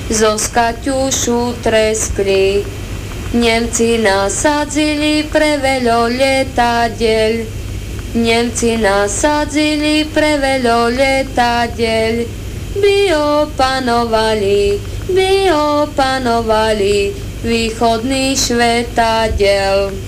zo Kaťušu treskli. Nemci nasadzili pre veľo lietadiel, Nemci nasadzili pre veľo lietadiel, by opanovali východný švetadiel.